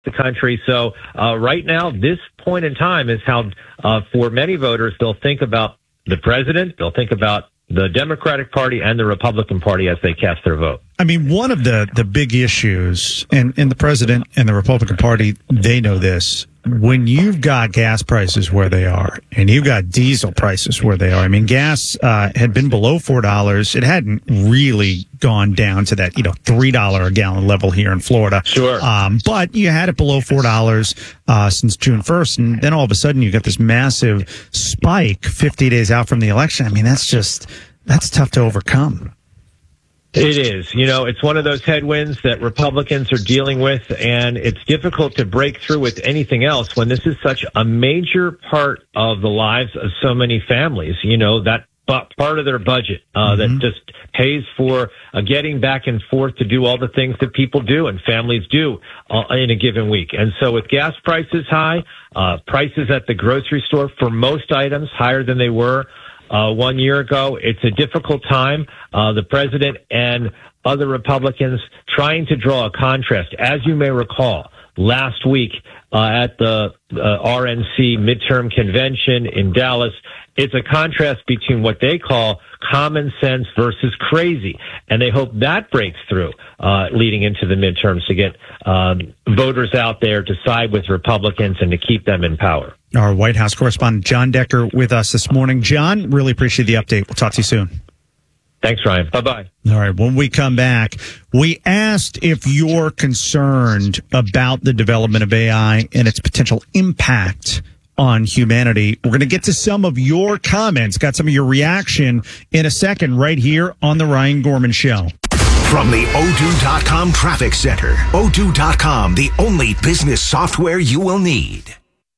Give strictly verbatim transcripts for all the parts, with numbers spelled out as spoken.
the country. So uh, right now, this point in time is how, uh, for many voters, they'll think about the president, they'll think about the Democratic Party and the Republican Party as they cast their vote. I mean, one of the, the big issues, and, and the president and the Republican Party, they know this. When you've got gas prices where they are, and you've got diesel prices where they are, I mean, gas uh, had been below four dollars. It hadn't really gone down to that, you know, three dollars a gallon level here in Florida. Sure. Um, but you had it below four dollars uh, since June first, and then all of a sudden you got this massive spike fifty days out from the election. I mean, that's just, that's tough to overcome. It is. You know, it's one of those headwinds that Republicans are dealing with, and it's difficult to break through with anything else when this is such a major part of the lives of so many families. You know, that part of their budget uh, mm-hmm. that just pays for uh, getting back and forth to do all the things that people do and families do uh, in a given week. And so with gas prices high, uh, prices at the grocery store for most items higher than they were Uh, one year ago, it's a difficult time. Uh, the president and other Republicans trying to draw a contrast. As you may recall, last week uh, at the uh, R N C midterm convention in Dallas, it's a contrast between what they call common sense versus crazy. And they hope that breaks through uh, leading into the midterms to get um, voters out there to side with Republicans and to keep them in power. Our White House correspondent, John Decker, with us this morning. John, really appreciate the update. We'll talk to you soon. Thanks, Ryan. Bye-bye. All right. When we come back, we asked if you're concerned about the development of A I and its potential impact on humanity. We're going to get to some of your comments, got some of your reaction in a second right here on The Ryan Gorman Show. From the O two dot com Traffic Center, O two dot com, the only business software you will need.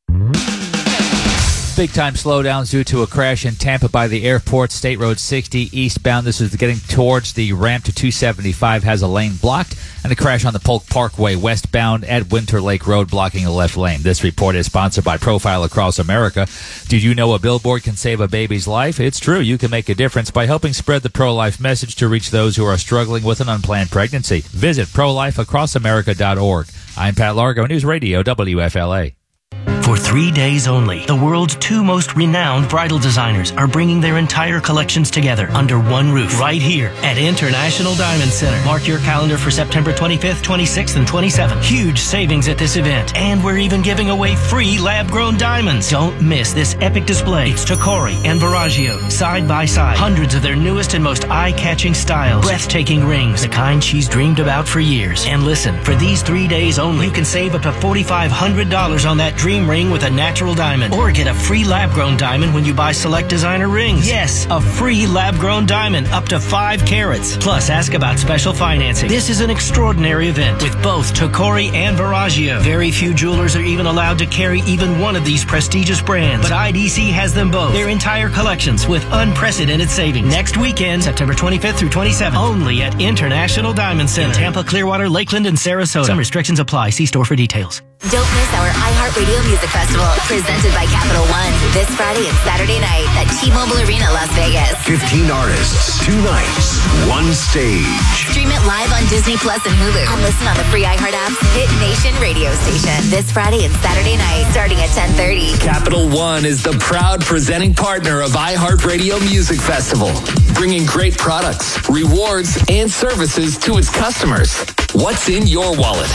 Big-time slowdowns due to a crash in Tampa by the airport. State Road sixty eastbound. This is getting towards the ramp to two seventy-five. Has a lane blocked. And a crash on the Polk Parkway westbound at Winter Lake Road blocking a left lane. This report is sponsored by Profile Across America. Did you know a billboard can save a baby's life? It's true. You can make a difference by helping spread the pro-life message to reach those who are struggling with an unplanned pregnancy. Visit pro life across america dot org. I'm Pat Largo, News Radio W F L A. For three days only, the world's two most renowned bridal designers are bringing their entire collections together under one roof right here at International Diamond Center. Mark your calendar for September twenty-fifth, twenty-sixth, and twenty-seventh. Huge savings at this event, and we're even giving away free lab-grown diamonds. Don't miss this epic display. It's Tacori and Verragio, side by side. Hundreds of their newest and most eye-catching styles. Breathtaking rings, the kind she's dreamed about for years. And listen, for these three days only, you can save up to four thousand five hundred dollars on that dream ring with a natural diamond, or get a free lab-grown diamond when you buy select designer rings. Yes, a free lab-grown diamond up to five carats. Plus, ask about special financing. This is an extraordinary event with both Tacori and Verragio. Very few jewelers are even allowed to carry even one of these prestigious brands, but I D C has them both. Their entire collections with unprecedented savings. Next weekend, September twenty-fifth through twenty-seventh, only at International Diamond Center in Tampa, Clearwater, Lakeland, and Sarasota. Some restrictions apply. See store for details. Don't miss our iHeartRadio Music Festival, presented by Capital One, this Friday and Saturday night at T-Mobile Arena, Las Vegas. fifteen artists, two nights, one stage. Stream it live on Disney Plus and Hulu. And listen on the free iHeart app's Hit Nation radio station this Friday and Saturday night, starting at ten thirty. Capital One is the proud presenting partner of iHeartRadio Music Festival, bringing great products, rewards, and services to its customers. What's in your wallet?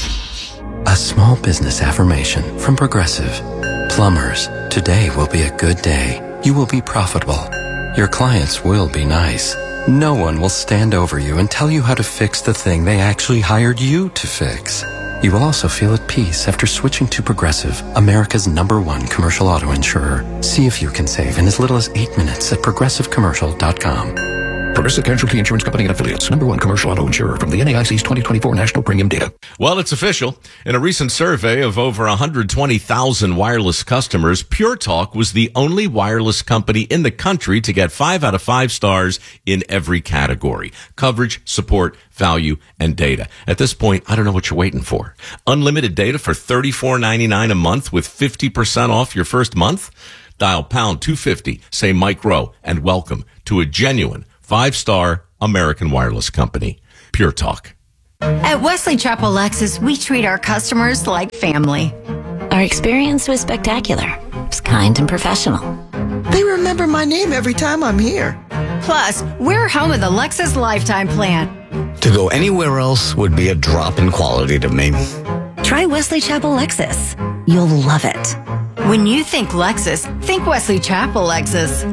A small business affirmation from Progressive. Plumbers, today will be a good day. You will be profitable. Your clients will be nice. No one will stand over you and tell you how to fix the thing they actually hired you to fix. You will also feel at peace after switching to Progressive, America's number one commercial auto insurer. See if you can save in as little as eight minutes at progressive commercial dot com. Progressive Casualty Insurance Company and Affiliates. Number one commercial auto insurer from the N A I C's twenty twenty-four National Premium Data. Well, it's official. In a recent survey of over one hundred twenty thousand wireless customers, Pure Talk was the only wireless company in the country to get five out of five stars in every category: coverage, support, value, and data. At this point, I don't know what you're waiting for. Unlimited data for thirty-four ninety-nine a month with fifty percent off your first month? Dial pound two fifty, say Mike Rowe, and welcome to a genuine five-star American wireless company, Pure Talk. At Wesley Chapel Lexus, we treat our customers like family. Our experience was spectacular. It was kind and professional. They remember my name every time I'm here. Plus, we're home of the Lexus Lifetime Plan. To go anywhere else would be a drop in quality to me. Try Wesley Chapel Lexus. You'll love it. When you think Lexus, think Wesley Chapel Lexus.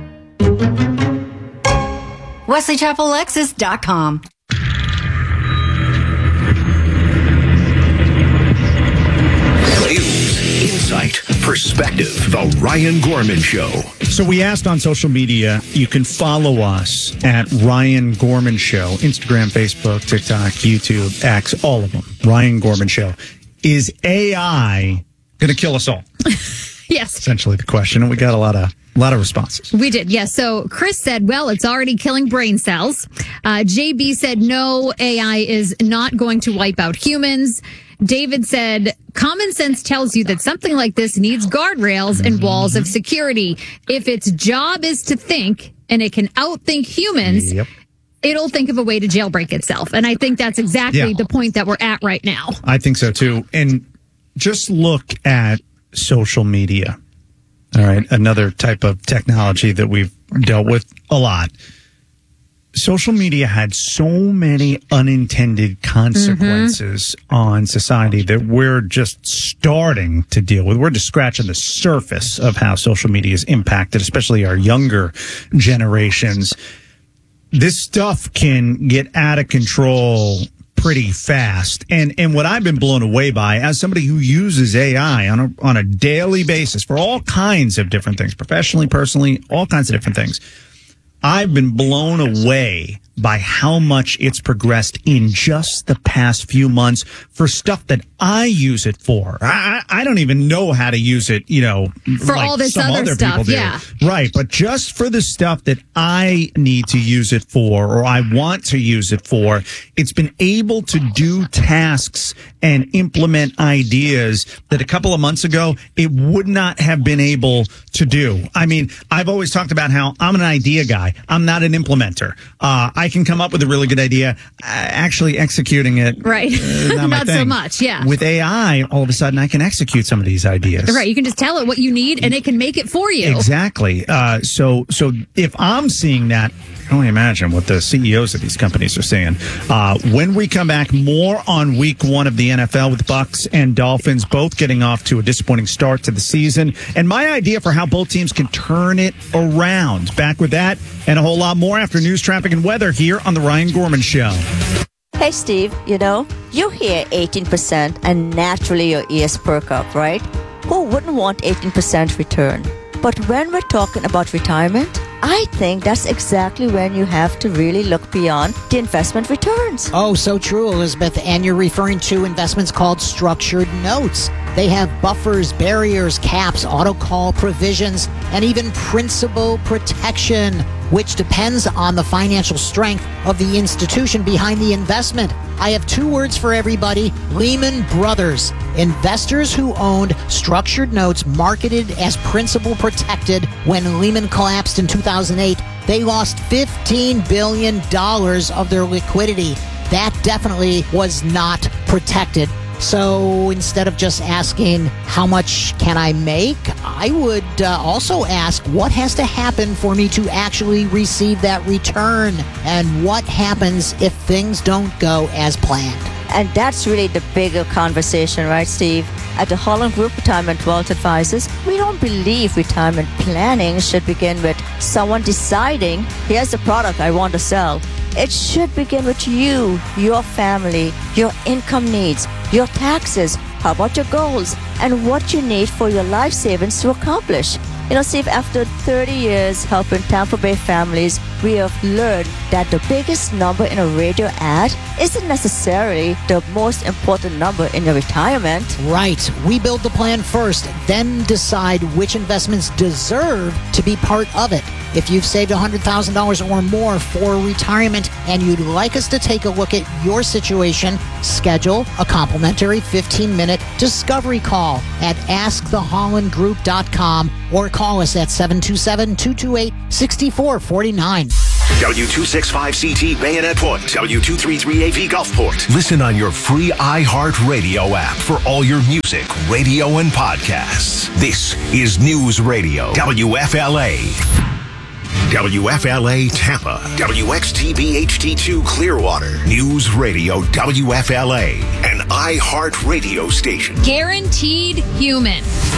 Wesley Chapel Lexus dot com. News, insight, perspective. The Ryan Gorman Show. So we asked on social media, you can follow us at Ryan Gorman Show, Instagram, Facebook, TikTok, YouTube, X, all of them. Ryan Gorman Show. Is A I going to kill us all? Yes. Essentially the question. And we got a lot of a lot of responses. We did, yes. So Chris said, well, it's already killing brain cells. Uh, J B said, no, A I is not going to wipe out humans. David said, common sense tells you that something like this needs guardrails and walls of security. If its job is to think and it can outthink humans, yep. it'll think of a way to jailbreak itself. And I think that's exactly yeah. the point that we're at right now. I think so, too. And just look at social media. All right. Another type of technology that we've dealt with a lot. Social media had so many unintended consequences mm-hmm. on society that we're just starting to deal with. We're just scratching the surface of how social media has impacted, especially our younger generations. This stuff can get out of control pretty fast. And and what I've been blown away by, as somebody who uses A I on a, on a daily basis for all kinds of different things, professionally, personally, all kinds of different things, I've been blown away by how much it's progressed in just the past few months for stuff that I use it for. I, I don't even know how to use it, you know, for like all this some other, other stuff, people do. yeah. Right, but just for the stuff that I need to use it for or I want to use it for, it's been able to do tasks and implement ideas that a couple of months ago it would not have been able to do. I mean, I've always talked about how I'm an idea guy. I'm not an implementer. Uh, I can come up with a really good idea. Uh, actually executing it, right? Uh, not my not thing. so much, yeah. With A I, all of a sudden, I can execute some of these ideas. Right, you can just tell it what you need, and it can make it for you. Exactly. Uh, so, so if I'm seeing that, I can only imagine what the C E Os of these companies are saying. Uh, when we come back, more on week one of the N F L with Bucs and Dolphins both getting off to a disappointing start to the season. And my idea for how both teams can turn it around. Back with that and a whole lot more after news, traffic, and weather here on The Ryan Gorman Show. Hey, Steve, you know, you hear eighteen percent and naturally your ears perk up, right? Who wouldn't want eighteen percent return? But when we're talking about retirement, I think that's exactly when you have to really look beyond the investment returns. Oh, so true, Elizabeth. And you're referring to investments called structured notes. They have buffers, barriers, caps, auto call provisions, and even principal protection, which depends on the financial strength of the institution behind the investment. I have two words for everybody: Lehman Brothers. Investors who owned structured notes marketed as principal protected when Lehman collapsed in two thousand eight, they lost fifteen billion dollars of their liquidity. That definitely was not protected. So instead of just asking, how much can I make? I would uh, also ask, what has to happen for me to actually receive that return? And what happens if things don't go as planned? And that's really the bigger conversation, right, Steve? At the Holland Group Retirement Wealth Advisors, we don't believe retirement planning should begin with someone deciding, here's the product I want to sell. It should begin with you, your family, your income needs, your taxes, how about your goals, and what you need for your life savings to accomplish. You know, Steve, after thirty years helping Tampa Bay families, we have learned that the biggest number in a radio ad isn't necessarily the most important number in your retirement. Right. We build the plan first, then decide which investments deserve to be part of it. If you've saved one hundred thousand dollars or more for retirement and you'd like us to take a look at your situation, schedule a complimentary fifteen-minute discovery call at ask the holland group dot com or call us at seven two seven, two two eight, six four four nine. W two sixty-five C T Bayonet Point, W two thirty-three A V Gulfport. Listen on your free iHeartRadio app for all your music, radio, and podcasts. This is News Radio, W F L A. W F L A Tampa, W X T B H D two Clearwater, News Radio W F L A, an iHeartRadio station. Guaranteed human.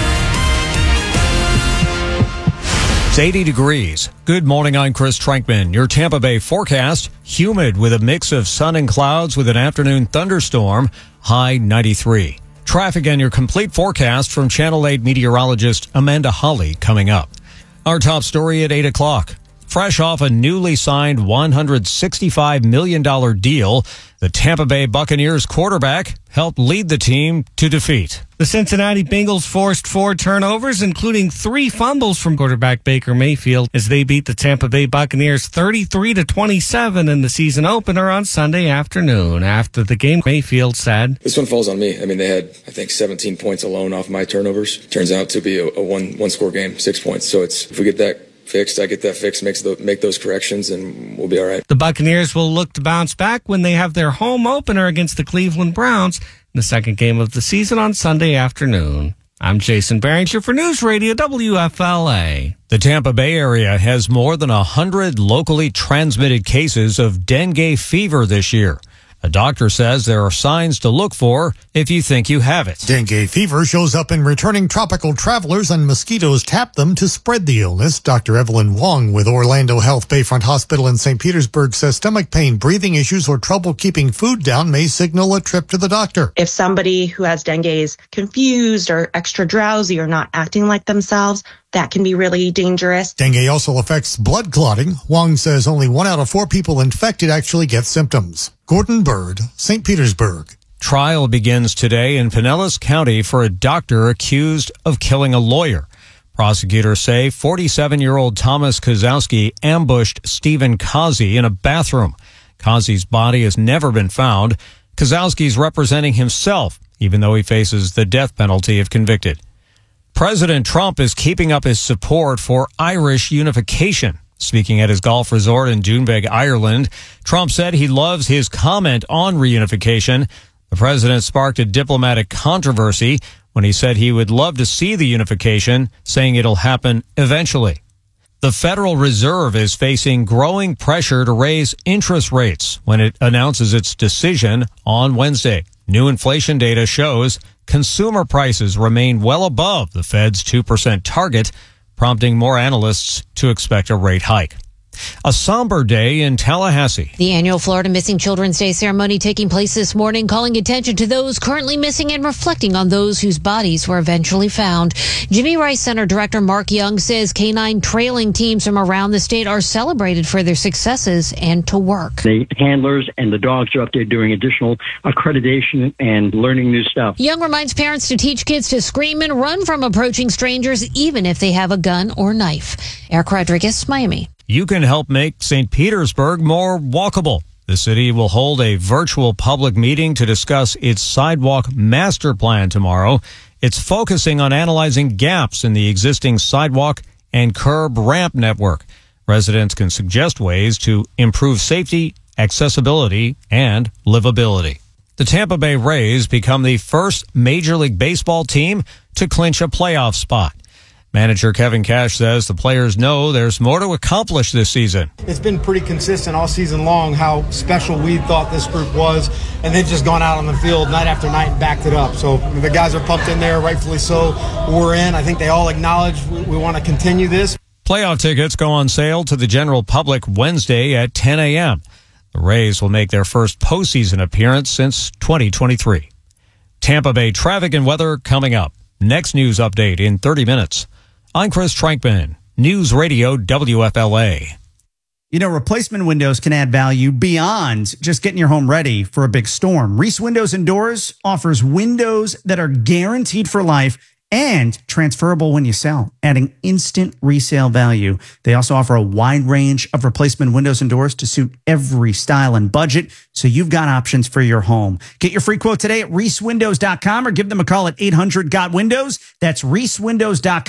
It's eighty degrees. Good morning, I'm Chris Trankman. Your Tampa Bay forecast, humid with a mix of sun and clouds with an afternoon thunderstorm, high ninety-three. Traffic and your complete forecast from Channel eight meteorologist Amanda Holly coming up. Our top story at eight o'clock. Fresh off a newly signed one hundred sixty-five million dollars deal, the Tampa Bay Buccaneers quarterback helped lead the team to defeat. The Cincinnati Bengals forced four turnovers, including three fumbles from quarterback Baker Mayfield, as they beat the Tampa Bay Buccaneers thirty-three to twenty-seven in the season opener on Sunday afternoon. After the game, Mayfield said, "This one falls on me. I mean, they had, I think, seventeen points alone off my turnovers. Turns out to be a, a one one score game, six points. So it's if we get that fixed, I get that fixed, makes the, make those corrections, and we'll be all right." The Buccaneers will look to bounce back when they have their home opener against the Cleveland Browns in the second game of the season on Sunday afternoon. I'm Jason Barringer for News Radio W F L A. The Tampa Bay area has more than one hundred locally transmitted cases of dengue fever this year. A doctor says there are signs to look for if you think you have it. Dengue fever shows up in returning tropical travelers, and mosquitoes tap them to spread the illness. Doctor Evelyn Wong with Orlando Health Bayfront Hospital in Saint Petersburg says stomach pain, breathing issues, or trouble keeping food down may signal a trip to the doctor. If somebody who has dengue is confused or extra drowsy or not acting like themselves, that can be really dangerous. Dengue also affects blood clotting. Wong says only one out of four people infected actually get symptoms. Gordon Bird, Saint Petersburg. Trial begins today in Pinellas County for a doctor accused of killing a lawyer. Prosecutors say forty-seven-year-old Thomas Kozowski ambushed Stephen Kazi in a bathroom. Kazi's body has never been found. Kozowski's representing himself, even though he faces the death penalty if convicted. President Trump is keeping up his support for Irish unification. Speaking at his golf resort in Doonbeg, Ireland, Trump said he loves his comment on reunification. The president sparked a diplomatic controversy when he said he would love to see the unification, saying it'll happen eventually. The Federal Reserve is facing growing pressure to raise interest rates when it announces its decision on Wednesday. New inflation data shows consumer prices remain well above the Fed's two percent target, prompting more analysts to expect a rate hike. A somber day in Tallahassee. The annual Florida Missing Children's Day ceremony taking place this morning, calling attention to those currently missing and reflecting on those whose bodies were eventually found. Jimmy Rice Center Director Mark Young says canine trailing teams from around the state are celebrated for their successes and to work. The handlers and the dogs are up there doing additional accreditation and learning new stuff. Young reminds parents to teach kids to scream and run from approaching strangers, even if they have a gun or knife. Eric Rodriguez, Miami. You can help make Saint Petersburg more walkable. The city will hold a virtual public meeting to discuss its sidewalk master plan tomorrow. It's focusing on analyzing gaps in the existing sidewalk and curb ramp network. Residents can suggest ways to improve safety, accessibility, and livability. The Tampa Bay Rays become the first Major League Baseball team to clinch a playoff spot. Manager Kevin Cash says the players know there's more to accomplish this season. It's been pretty consistent all season long how special we thought this group was, and they've just gone out on the field night after night and backed it up. So the guys are pumped in there, rightfully so. We're in. I think they all acknowledge we, we want to continue this. Playoff tickets go on sale to the general public Wednesday at ten a.m. The Rays will make their first postseason appearance since twenty twenty-three. Tampa Bay traffic and weather coming up. Next news update in thirty minutes. I'm Chris Trankman, News Radio W F L A. You know, replacement windows can add value beyond just getting your home ready for a big storm. Reese Windows and Doors offers windows that are guaranteed for life and transferable when you sell, adding instant resale value. They also offer a wide range of replacement windows and doors to suit every style and budget, so you've got options for your home. Get your free quote today at reese windows dot com or give them a call at eight hundred got windows. That's reese windows dot com.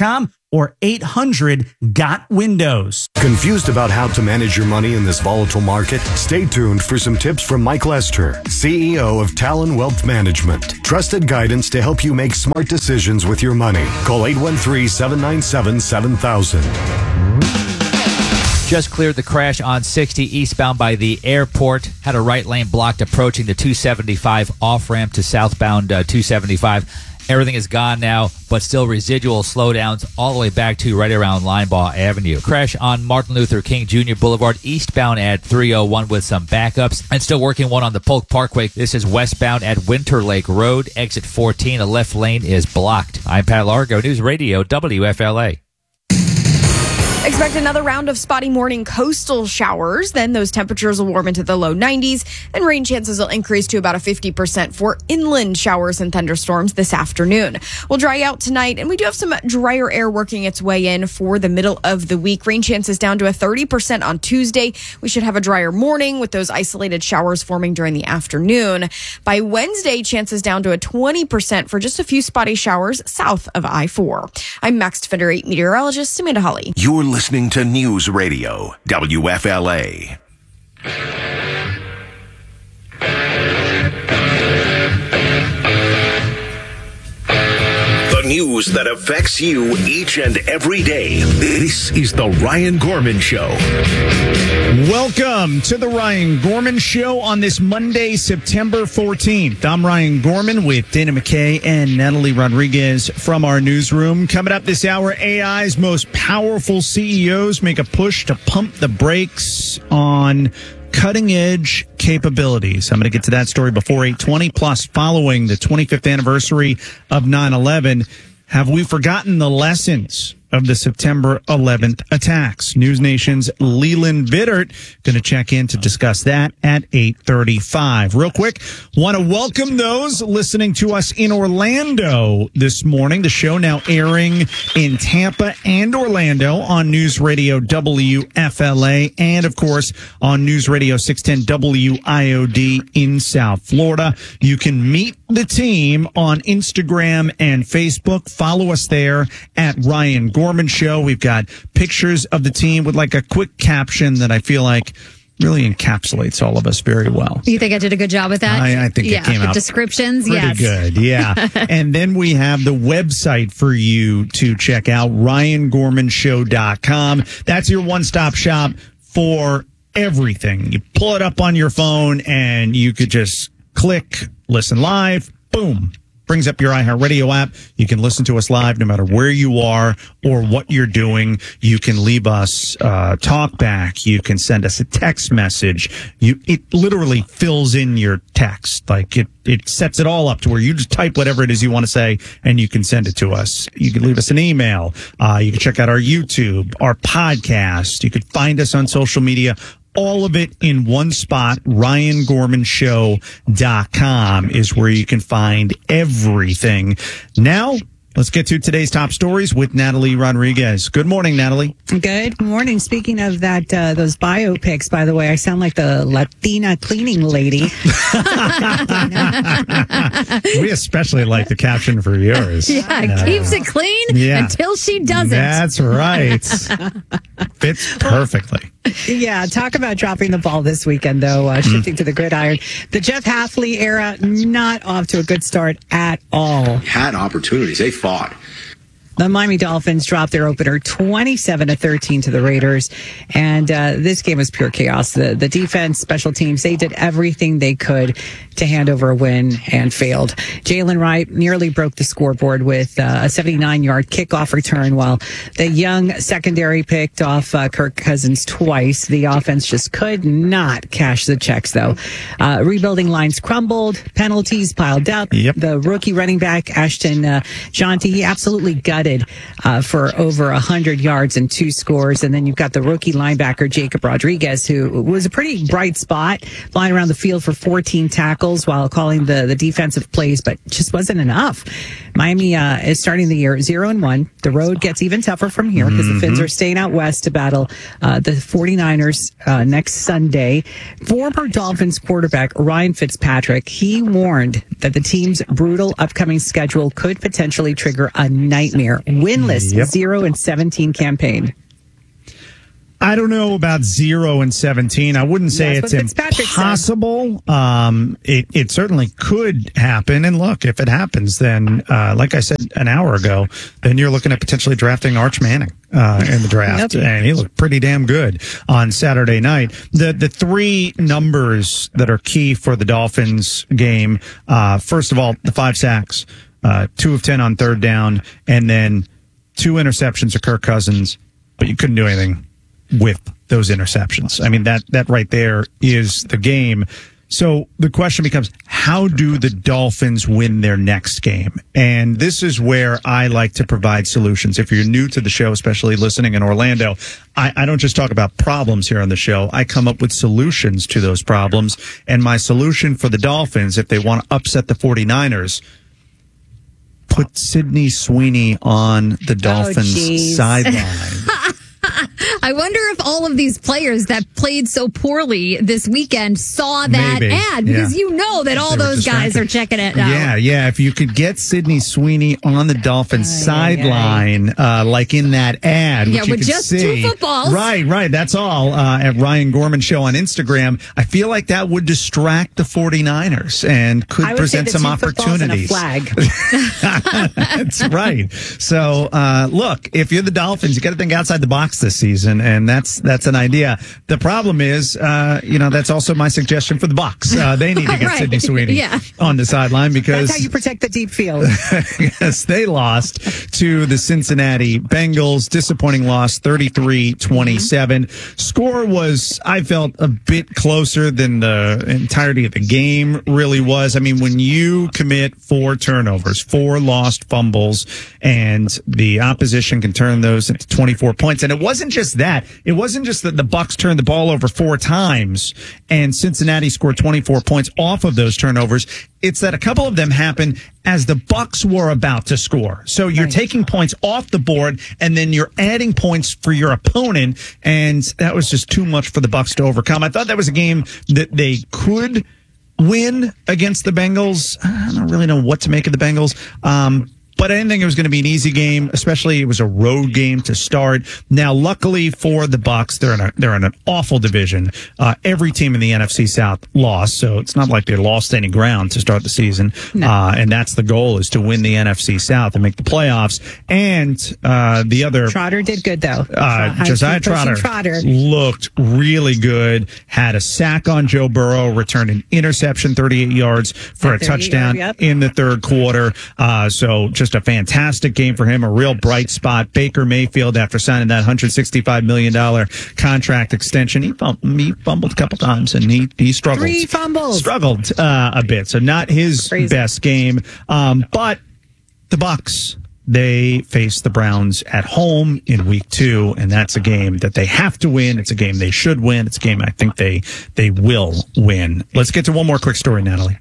or eight hundred G O T Windows. Confused about how to manage your money in this volatile market? Stay tuned for some tips from Mike Lester, C E O of Talon Wealth Management. Trusted guidance to help you make smart decisions with your money. Call eight one three, seven nine seven, seven thousand. Just cleared the crash on sixty eastbound by the airport. Had a right lane blocked approaching the two seventy-five off-ramp to southbound uh, two seventy-five. Everything is gone now, but still residual slowdowns all the way back to right around Linebaugh Avenue. Crash on Martin Luther King Junior Boulevard, eastbound at three oh one with some backups. And still working one on the Polk Parkway. This is westbound at Winter Lake Road, exit fourteen. The left lane is blocked. I'm Pat Largo, News Radio, W F L A. Expect another round of spotty morning coastal showers. Then those temperatures will warm into the low nineties, and rain chances will increase to about a fifty percent for inland showers and thunderstorms this afternoon. We'll dry out tonight, and we do have some drier air working its way in for the middle of the week. Rain chances down to a thirty percent on Tuesday. We should have a drier morning with those isolated showers forming during the afternoon. By Wednesday, chances down to a twenty percent for just a few spotty showers south of I four. I'm Max Defender eight meteorologist Amanda Hawley. You're listening to News Radio, W F L A. The news that affects you each and every day. This is the Ryan Gorman Show. Welcome to the Ryan Gorman Show on this Monday, September fourteenth. I'm Ryan Gorman with Dana McKay and Natalie Rodriguez from our newsroom. Coming up this hour, A I's most powerful C E Os make a push to pump the brakes on cutting-edge capabilities. I'm going to get to that story before eight twenty. Plus, following the twenty-fifth anniversary of nine eleven, have we forgotten the lessons of the September eleventh attacks? News Nation's Leland Bittert going to check in to discuss that at eight thirty-five. Real quick, want to welcome those listening to us in Orlando this morning. The show now airing in Tampa and Orlando on News Radio W F L A and, of course, on News Radio six ten W I O D in South Florida. You can meet the team on Instagram and Facebook. Follow us there at Ryan Gorman Show. We've got pictures of the team with like a quick caption that I feel like really encapsulates all of us very well. You think I did a good job with that? I, I think yeah, it came the out descriptions, pretty yes. good. Yeah. And then we have the website for you to check out, ryan gorman show dot com. That's your one-stop shop for everything. You pull it up on your phone and you could just click, listen live, boom. Brings up your iHeartRadio app. You can listen to us live no matter where you are or what you're doing. You can leave us uh, talk back. You can send us a text message. You it literally fills in your text. Like it, it sets it all up to where you just type whatever it is you want to say and you can send it to us. You can leave us an email. Uh, you can check out our YouTube, our podcast. You can find us on social media. All of it in one spot. ryan gorman show dot com is where you can find everything. Now, let's get to today's top stories with Natalie Rodriguez. Good morning, Natalie. Good morning. Speaking of that, uh, those biopics, by the way, I sound like the Latina cleaning lady. We especially like the caption for yours. Yeah, no. Keeps it clean yeah. until she doesn't. That's right. Fits perfectly. Yeah, talk about dropping the ball this weekend, though, uh, shifting mm. to the gridiron. The Jeff Hafley era, not off to a good start at all. Had opportunities. They fought. The Miami Dolphins dropped their opener twenty-seven to thirteen to the Raiders. And uh, this game was pure chaos. The, the defense, special teams, they did everything they could to hand over a win and failed. Jalen Wright nearly broke the scoreboard with uh, a seventy-nine-yard kickoff return, while the young secondary picked off uh, Kirk Cousins twice. The offense just could not cash the checks, though. Uh, rebuilding lines crumbled, penalties piled up. Yep. The rookie running back, Ashton uh, Jonty, he absolutely gutted Uh, for over one hundred yards and two scores. And then you've got the rookie linebacker, Jacob Rodriguez, who was a pretty bright spot, flying around the field for fourteen tackles while calling the, the defensive plays, but just wasn't enough. Miami uh, is starting the year zero and one. The road gets even tougher from here because mm-hmm. the Fins are staying out west to battle uh, the 49ers uh, next Sunday. Former Dolphins quarterback Ryan Fitzpatrick, he warned that the team's brutal upcoming schedule could potentially trigger a nightmare their winless Yep. zero and seventeen campaign. I don't know about zero and seventeen. I wouldn't say That's it's what Fitzpatrick said. impossible. Um, it, it certainly could happen. And look, if it happens, then, uh, like I said an hour ago, then you're looking at potentially drafting Arch Manning, uh, in the draft. Yep. And he looked pretty damn good on Saturday night. The, the three numbers that are key for the Dolphins game, uh, first of all, the five sacks, uh, two of ten on third down, and then two interceptions of Kirk Cousins, but you couldn't do anything with those interceptions. I mean, that, that right there is the game. So the question becomes, how do the Dolphins win their next game? And this is where I like to provide solutions. If you're new to the show, especially listening in Orlando, I, I don't just talk about problems here on the show. I come up with solutions to those problems. And my solution for the Dolphins, if they want to upset the 49ers, put Sidney Sweeney on the Dolphins geez. sideline. I wonder if all of these players that played so poorly this weekend saw that Maybe. ad, because Yeah. you know that all They were those guys distracted. are checking it out. Yeah, yeah. If you could get Sidney Sweeney on the Dolphins sideline, uh, like in that ad, Yeah, which you with could just two see. footballs. Right, right. That's all. Uh, at Ryan Gorman Show on Instagram, I feel like that would distract the 49ers and could I would say present the some two footballs and a opportunities. flag. That's right. So, uh, look, if you're the Dolphins, you got to think outside the box this season, and that's that's an idea. The problem is, uh, you know, that's also my suggestion for the Bucs. Uh, they need to get Right. Sidney Sweeney Yeah. on the sideline because That's how you protect the deep field. yes, they lost to the Cincinnati Bengals. Disappointing loss, thirty-three twenty-seven. Score was, I felt, a bit closer than the entirety of the game really was. I mean, when you commit four turnovers, four lost fumbles, and the opposition can turn those into twenty-four points. And it wasn't just that. It wasn't just that the Bucs turned the ball over four times and Cincinnati scored twenty-four points off of those turnovers. It's that a couple of them happened as the Bucs were about to score. So you're taking points off the board and then you're adding points for your opponent. And that was just too much for the Bucs to overcome. I thought that was a game that they could win against the Bengals. I don't really know what to make of the Bengals. Um, But I didn't think it was going to be an easy game, especially it was a road game to start. Now, luckily for the Bucs, they're in a they're in an awful division. Uh, every team in the N F C South lost, so it's not like they lost any ground to start the season. No. Uh, and that's the goal, is to win the N F C South and make the playoffs. And uh, the other Trotter did good, though. uh, High Josiah speed pushing Trotter, looked really good. Had a sack on Joe Burrow, returned an interception, thirty-eight yards for a thirty-eight touchdown yard, yep. in the third quarter. Uh, so just a fantastic game for him, a real bright spot. Baker Mayfield, after signing that one hundred sixty-five million dollars contract extension, he, fum- he fumbled a couple times and he, he struggled. Three fumbles. Struggled uh, a bit. So not his Crazy. best game. Um, but the Bucs, they face the Browns at home in week two, and that's a game that they have to win. It's a game they should win. It's a game I think they they will win. Let's get to one more quick story, Natalie.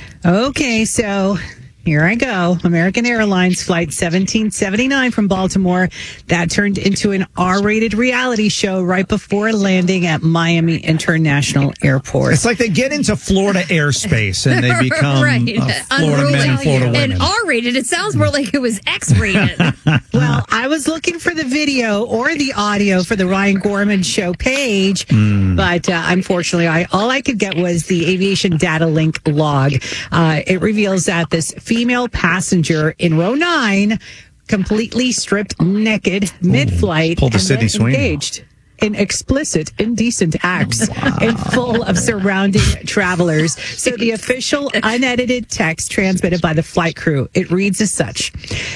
Okay, so here I go. American Airlines Flight seventeen seventy-nine from Baltimore. That turned into an R-rated reality show right before landing at Miami International Airport. It's like they get into Florida airspace and they become right. uh, Florida men and Florida women. And R-rated. It sounds more like it was X-rated. Well, I was looking for the video or the audio for the Ryan Gorman Show page, Mm. but uh, unfortunately, I all I could get was the aviation data link log. Uh, it reveals that this female passenger in row nine completely stripped naked mid-flight Pulled a and Sydney then Sweeney. engaged in explicit, indecent acts in full of surrounding travelers. So the official unedited text transmitted by the flight crew, it reads as such.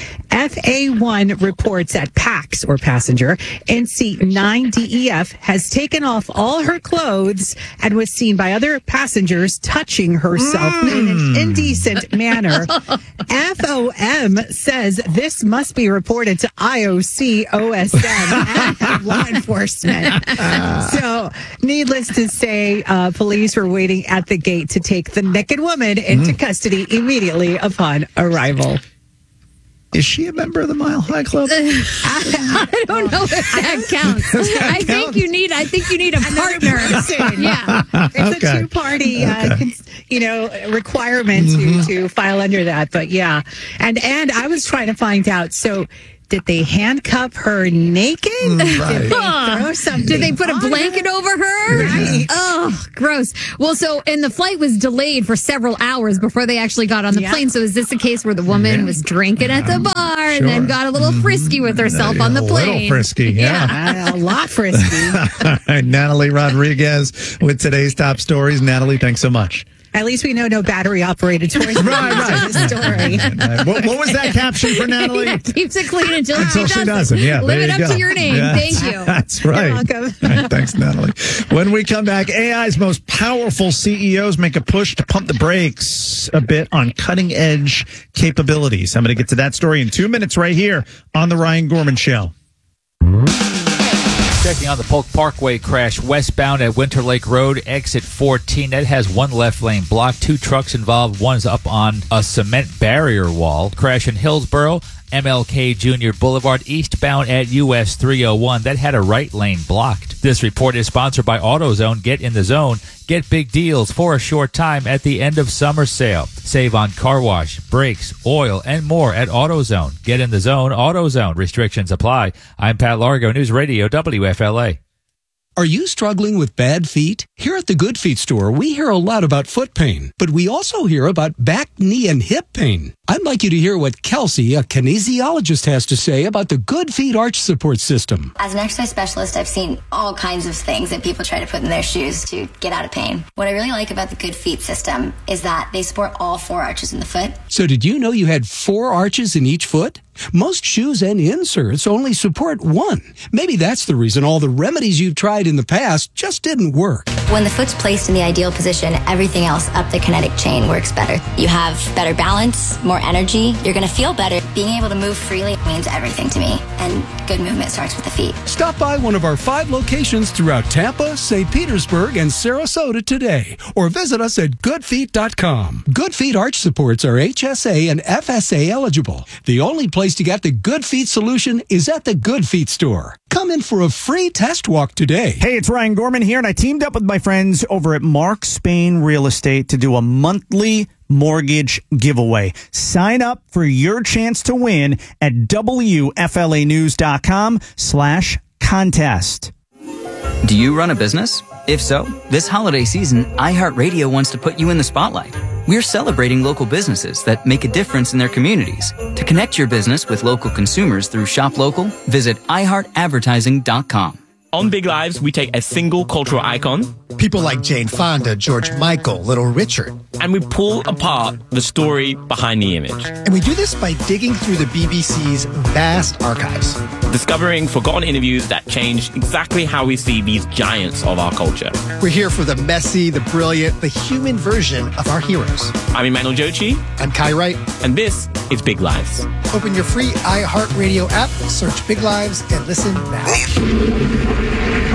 F A one reports that Pax, or passenger, in seat nine D E F has taken off all her clothes and was seen by other passengers touching herself in an indecent manner. F O M says this must be reported to I O C, O S M, and law enforcement. So, needless to say, uh, police were waiting at the gate to take the naked woman into custody immediately upon arrival. Is she a member of the Mile High Club? I don't know if that counts. I think you need. I think you need a partner. Yeah, It's Okay. a two-party, uh, Okay. you know, requirement Mhm. to, to file under that. But yeah, and and I was trying to find out. So Did they handcuff her naked? Right. Did they throw something? Did they put a blanket over her? Right. Oh, gross. Well, so, and the flight was delayed for several hours before they actually got on the Yeah. plane. So is this a case where the woman Yeah. was drinking at the bar Sure. and then got a little frisky with herself on the A plane? little frisky, yeah. Uh, a lot frisky. All right, Natalie Rodriguez with today's top stories. Natalie, thanks so much. At least we know no battery operated toys. Right, right. The story. What, what was that caption for Natalie? Yeah, keeps it clean until, Until she she doesn't. doesn't. Yeah, Live there it you up go. to your name. Yeah, Thank you. That's right. You're welcome. All right, thanks, Natalie. When we come back, A I's most powerful C E Os make a push to pump the brakes a bit on cutting edge capabilities. I'm going to get to that story in two minutes right here on The Ryan Gorman Show. Checking on the Polk Parkway crash westbound at Winter Lake Road, exit fourteen. That has one left lane blocked. Two trucks involved. One's up on a cement barrier wall. Crash in Hillsboro, M L K Junior Boulevard, eastbound at U S three oh one. That had a right lane blocked. This report is sponsored by AutoZone. Get in the zone. Get big deals for a short time at the end of summer sale. Save on car wash, brakes, oil, and more at AutoZone. Get in the zone. AutoZone. Restrictions apply. I'm Pat Largo, News Radio W F L A. Are you struggling with bad feet? Here at the Good Feet store, we hear a lot about foot pain, but we also hear about back, knee, and hip pain. I'd like you to hear what Kelsey, a kinesiologist, has to say about the Good Feet arch support system. As an exercise specialist, I've seen all kinds of things that people try to put in their shoes to get out of pain. What I really like about the Good Feet system is that they support all four arches in the foot. So did you know you had four arches in each foot? Most shoes and inserts only support one. Maybe that's the reason all the remedies you've tried in the past just didn't work. When the foot's placed in the ideal position, everything else up the kinetic chain works better. You have better balance, more energy, you're going to feel better. Being able to move freely means everything to me, and good movement starts with the feet. Stop by one of our five locations throughout Tampa, Saint Petersburg, and Sarasota today, or visit us at good feet dot com. Good Feet arch supports are H S A and F S A eligible. The only place to get the Good Feet solution is at the Good Feet store. Come in for a free test walk today. Hey, it's Ryan Gorman here, and I teamed up with my friends over at Mark Spain Real Estate to do a monthly mortgage giveaway. Sign up for your chance to win at W F L A news dot com slash contest. Do you run a business? If so, this holiday season, iHeartRadio wants to put you in the spotlight. We're celebrating local businesses that make a difference in their communities. To connect your business with local consumers through Shop Local, visit i heart advertising dot com. On Big Lives, we take a single cultural icon, people like Jane Fonda, George Michael, Little Richard, and we pull apart the story behind the image. And we do this by digging through the B B C's vast archives, discovering forgotten interviews that change exactly how we see these giants of our culture. We're here for the messy, the brilliant, the human version of our heroes. I'm Emmanuel Jochi. I'm Kai Wright. And this is Big Lives. Open your free iHeartRadio app, search Big Lives, and listen now.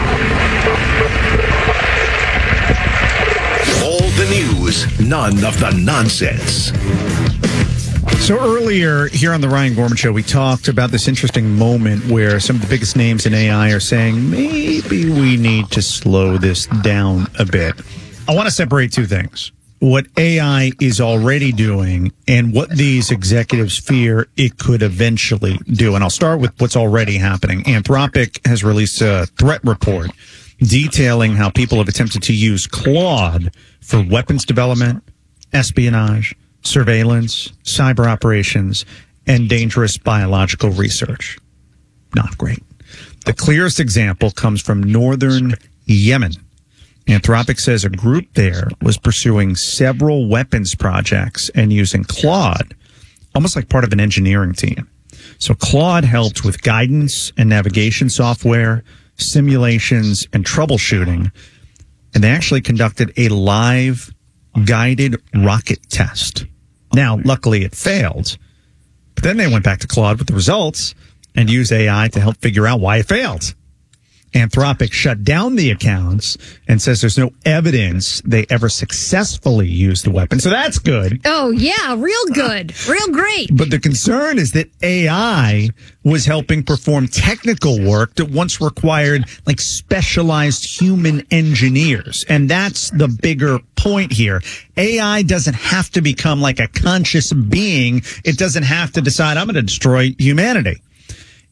All the news, none of the nonsense. So earlier here on the Ryan Gorman Show, we talked about this interesting moment where some of the biggest names in A I are saying, maybe we need to slow this down a bit. I want to separate two things. What A I is already doing and what these executives fear it could eventually do. And I'll start with what's already happening. Anthropic has released a threat report detailing how people have attempted to use Claude for weapons development, espionage, surveillance, cyber operations, and dangerous biological research. Not great. The clearest example comes from northern Yemen. Anthropic says a group there was pursuing several weapons projects and using Claude almost like part of an engineering team. So Claude helped with guidance and navigation software, simulations, and troubleshooting. And they actually conducted a live guided rocket test. Now, luckily it failed. But then they went back to Claude with the results and used A I to help figure out why it failed. Anthropic shut down the accounts and says there's no evidence they ever successfully used the weapon. So that's good. Oh, yeah, real good. Real great. But the concern is that A I was helping perform technical work that once required like specialized human engineers. And that's the bigger point here. A I doesn't have to become like a conscious being. It doesn't have to decide, I'm going to destroy humanity.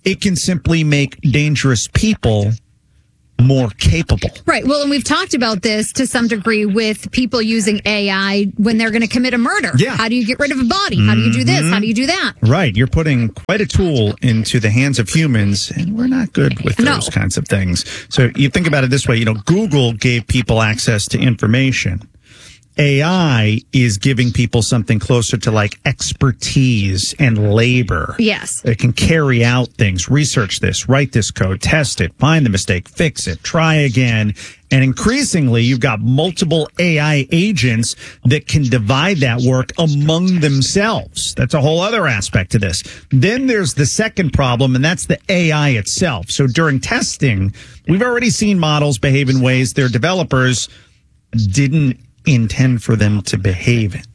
it can simply make dangerous people more capable. Right. Well, and we've talked about this to some degree with people using A I when they're going to commit a murder. Yeah. How do you get rid of a body? How do you do this? How do you do that? Right. You're putting quite a tool into the hands of humans, and we're not good with No. those kinds of things. So you think about it this way, you know, Google gave people access to information. A I is giving people something closer to like expertise and labor. Yes. It can carry out things, research this, write this code, test it, find the mistake, fix it, try again. And increasingly, you've got multiple A I agents that can divide that work among themselves. That's a whole other aspect to this. Then there's the second problem, and that's the A I itself. So during testing, we've already seen models behave in ways their developers didn't intend for them to behave in.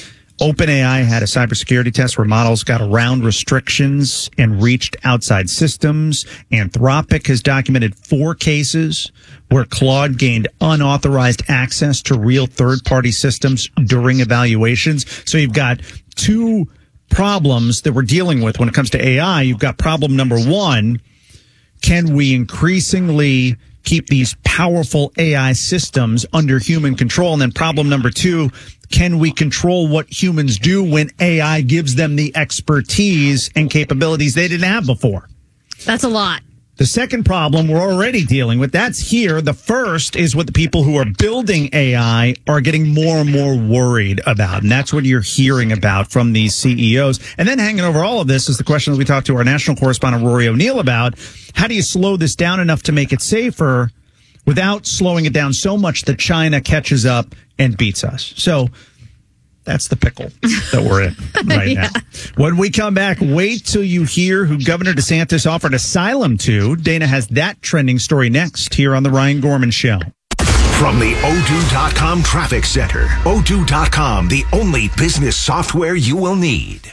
OpenAI had a cybersecurity test where models got around restrictions and reached outside systems. Anthropic has documented four cases where Claude gained unauthorized access to real third-party systems during evaluations. So you've got two problems that we're dealing with when it comes to A I. You've got problem number one, can we increasingly keep these powerful A I systems under human control? And then problem number two, can we control what humans do when A I gives them the expertise and capabilities they didn't have before? That's a lot. The second problem we're already dealing with, that's here. The first is what the people who are building A I are getting more and more worried about. And that's what you're hearing about from these C E Os. And then hanging over all of this is the question that we talked to our national correspondent, Rory O'Neill, about. How do you slow this down enough to make it safer without slowing it down so much that China catches up and beats us? So that's the pickle that we're in right yeah. now. When we come back, wait till you hear who Governor DeSantis offered asylum to. Dana has that trending story next here on The Ryan Gorman Show. From the Odoo dot com Traffic Center, Odoo dot com, the only business software you will need.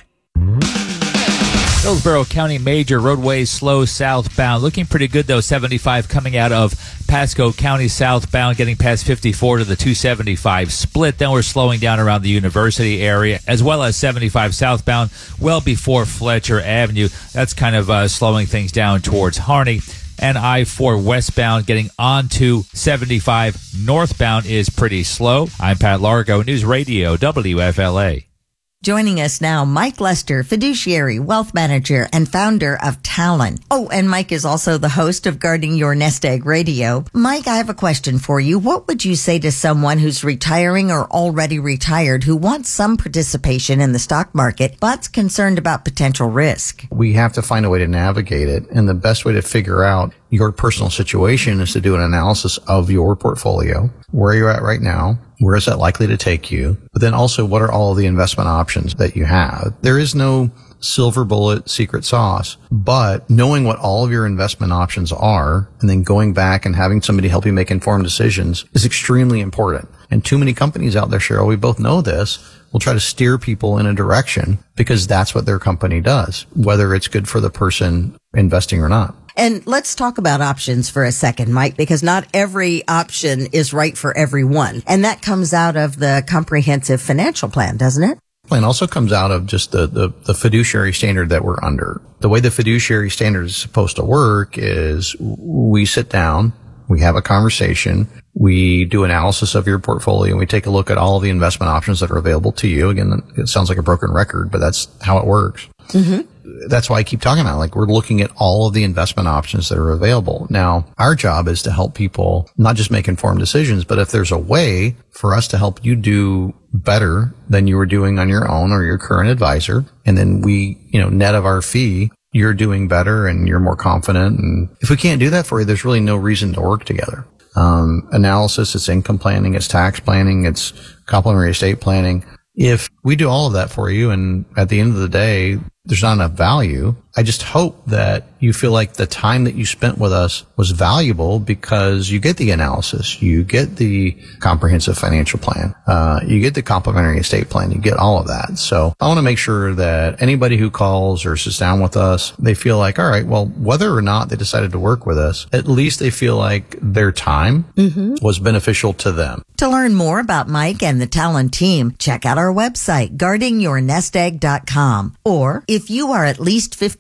Hillsborough County major roadways slow southbound. Looking pretty good, though. seventy-five coming out of Pasco County southbound, getting past fifty-four to the two seventy-five split. Then we're slowing down around the University area, as well as seventy-five southbound, well before Fletcher Avenue. That's kind of uh, slowing things down towards Harney. And I four westbound getting onto seventy-five northbound is pretty slow. I'm Pat Largo, News Radio W F L A. Joining us now, Mike Lester, fiduciary, wealth manager, and founder of Talon. Oh, and Mike is also the host of Guarding Your Nest Egg Radio. Mike, I have a question for you. What would you say to someone who's retiring or already retired who wants some participation in the stock market but's concerned about potential risk? We have to find a way to navigate it, and the best way to figure out your personal situation is to do an analysis of your portfolio, where you're at right now, where is that likely to take you, but then also what are all of the investment options that you have. There is no silver bullet secret sauce, but knowing what all of your investment options are and then going back and having somebody help you make informed decisions is extremely important. And too many companies out there, Cheryl, we both know this, will try to steer people in a direction because that's what their company does, whether it's good for the person investing or not. And let's talk about options for a second, Mike, because not every option is right for everyone. And that comes out of the comprehensive financial plan, doesn't it? Plan also comes out of just the, the, the fiduciary standard that we're under. The way the fiduciary standard is supposed to work is we sit down, we have a conversation, we do analysis of your portfolio, and we take a look at all of the investment options that are available to you. Again, it sounds like a broken record, but that's how it works. Mm-hmm. That's why I keep talking about it. Like, we're looking at all of the investment options that are available. Now, our job is to help people not just make informed decisions, but if there's a way for us to help you do better than you were doing on your own or your current advisor, and then we, you know, net of our fee, you're doing better and you're more confident. And if we can't do that for you, there's really no reason to work together. Um, analysis, it's income planning, it's tax planning, it's complementary estate planning. If we do all of that for you and at the end of the day, there's not enough value, I just hope that you feel like the time that you spent with us was valuable because you get the analysis, you get the comprehensive financial plan, uh, you get the complementary estate plan, you get all of that. So I want to make sure that anybody who calls or sits down with us, they feel like, all right, well, whether or not they decided to work with us, at least they feel like their time mm-hmm. was beneficial to them. To learn more about Mike and the Talon team, check out our website, guarding your nest egg dot com. Or if you are at least fifty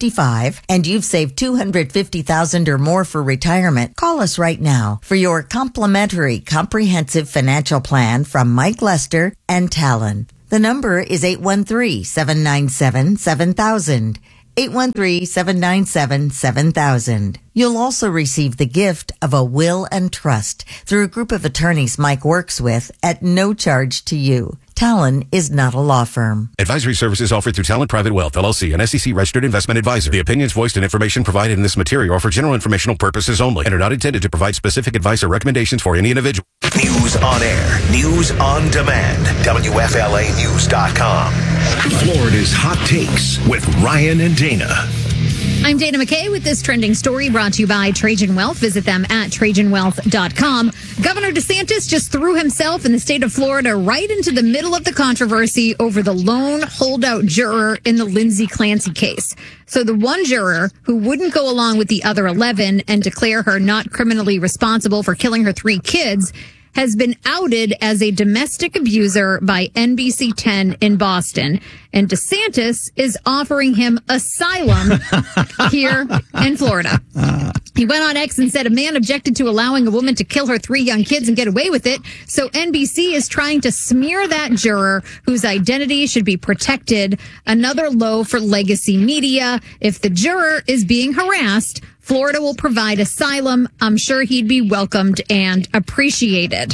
fifty-five and you've saved two hundred fifty thousand dollars or more for retirement, call us right now for your complimentary comprehensive financial plan from Mike Lester and Talon. The number is eight one three, seven nine seven, seven thousand. eight one three, seven nine seven, seven thousand. You'll also receive the gift of a will and trust through a group of attorneys Mike works with at no charge to you. Talon is not a law firm. Advisory services offered through Talon Private Wealth, L L C, an S E C-registered investment advisor. The opinions voiced and information provided in this material are for general informational purposes only and are not intended to provide specific advice or recommendations for any individual. News on air. News on demand. W F L A news dot com. Florida's Hot Takes with Ryan and Dana. I'm Dana McKay with this trending story brought to you by Trajan Wealth. Visit them at Trajan Wealth dot com. Governor DeSantis just threw himself in the state of Florida right into the middle of the controversy over the lone holdout juror in the Lindsay Clancy case. So the one juror who wouldn't go along with the other eleven and declare her not criminally responsible for killing her three kids has been outed as a domestic abuser by N B C ten in Boston. And DeSantis is offering him asylum here in Florida. He went on X and said a man objected to allowing a woman to kill her three young kids and get away with it. So N B C is trying to smear that juror whose identity should be protected. Another low for legacy media. If the juror is being harassed, Florida will provide asylum. I'm sure he'd be welcomed and appreciated.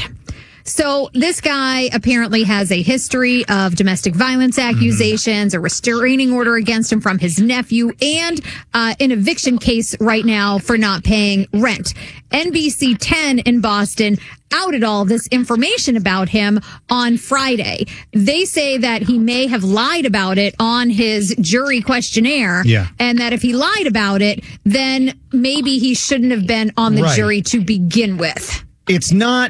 So this guy apparently has a history of domestic violence accusations, mm-hmm. a restraining order against him from his nephew, and uh, an eviction case right now for not paying rent. N B C ten in Boston outed all this information about him on Friday. They say that he may have lied about it on his jury questionnaire, yeah. and that if he lied about it, then maybe he shouldn't have been on the right. jury to begin with. It's not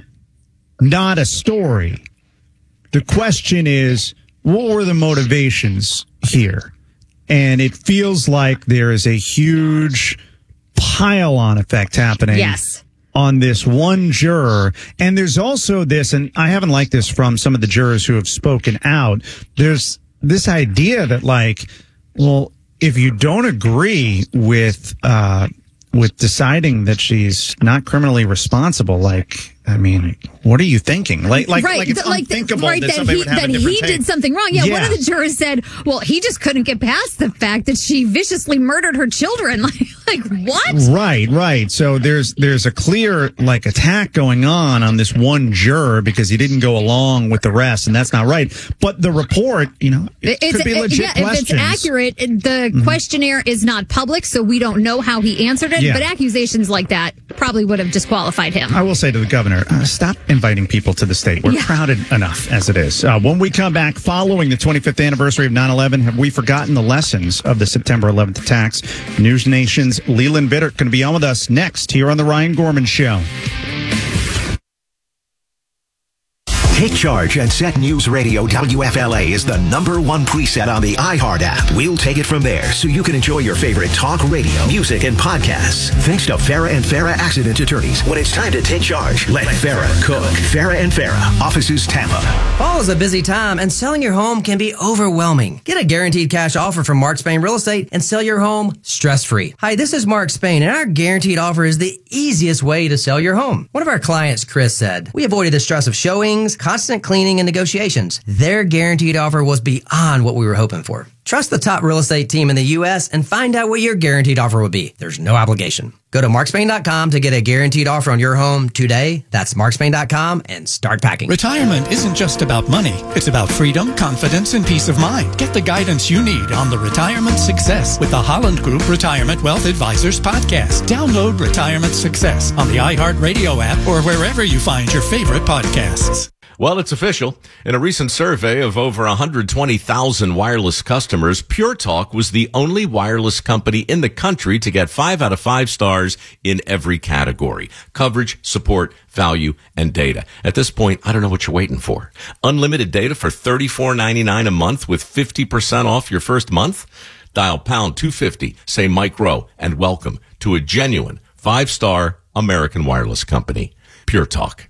not a story. The question is, what were the motivations here? And it feels like there is a huge pile-on effect happening. Yes. On this one juror. And there's also this, and I haven't liked this from some of the jurors who have spoken out, there's this idea that, like, well, if you don't agree with uh with deciding that she's not criminally responsible, like, I mean, what are you thinking? Like, like, right. like it's like unthinkable right, that, that somebody he, would have that a different he take. did something wrong. Yeah, yeah, one of the jurors said, well, he just couldn't get past the fact that she viciously murdered her children. Like, like what? Right, right. So there's there's a clear, like, attack going on on this one juror because he didn't go along with the rest, and that's not right. But the report, you know, it it's, could be legit yeah, questions. If it's accurate, the mm-hmm. questionnaire is not public, so we don't know how he answered it. Yeah. But accusations like that probably would have disqualified him. I will say to the governor, uh, stop inviting people to the state. We're Yeah. crowded enough as it is. Uh, when we come back following the twenty-fifth anniversary of nine eleven, have we forgotten the lessons of the September eleventh attacks? News Nation's Leland Bittert going to be on with us next here on The Ryan Gorman Show. Take charge and set News Radio W F L A is the number one preset on the iHeart app. We'll take it from there so you can enjoy your favorite talk radio, music, and podcasts. Thanks to Farah and Farah Accident Attorneys. When it's time to take charge, let Farah cook. Farah and Farah, offices Tampa. Fall is a busy time, and selling your home can be overwhelming. Get a guaranteed cash offer from Mark Spain Real Estate and sell your home stress-free. Hi, this is Mark Spain, and our guaranteed offer is the easiest way to sell your home. One of our clients, Chris, said, we avoided the stress of showings, constant cleaning, and negotiations. Their guaranteed offer was beyond what we were hoping for. Trust the top real estate team in the U S and find out what your guaranteed offer will be. There's no obligation. Go to mark spain dot com to get a guaranteed offer on your home today. That's mark spain dot com and start packing. Retirement isn't just about money. It's about freedom, confidence, and peace of mind. Get the guidance you need on the Retirement Success with the Holland Group Retirement Wealth Advisors podcast. Download Retirement Success on the iHeartRadio app or wherever you find your favorite podcasts. Well, it's official. In a recent survey of over one hundred twenty thousand wireless customers, Pure Talk was the only wireless company in the country to get five out of five stars in every category: coverage, support, value, and data. At this point, I don't know what you're waiting for. Unlimited data for thirty-four ninety-nine a month with fifty percent off your first month? Dial pound two fifty, say Mike Rowe, and welcome to a genuine five-star American wireless company, Pure Talk.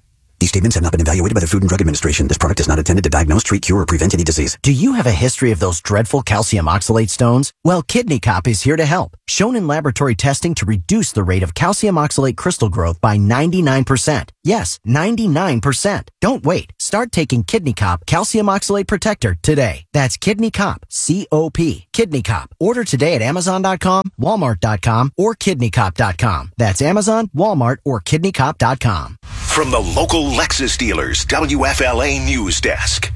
These statements have not been evaluated by the Food and Drug Administration. This product is not intended to diagnose, treat, cure, or prevent any disease. Do you have a history of those dreadful calcium oxalate stones? Well, Kidney Cop is here to help. Shown in laboratory testing to reduce the rate of calcium oxalate crystal growth by ninety-nine percent. Yes, ninety-nine percent. Don't wait. Start taking Kidney Cop Calcium Oxalate Protector today. That's Kidney Cop, C O P. Kidney Cop. Order today at Amazon dot com, Walmart dot com, or Kidney Cop dot com. That's Amazon, Walmart, or Kidney Cop dot com. From the local Lexus dealers, W F L A News Desk.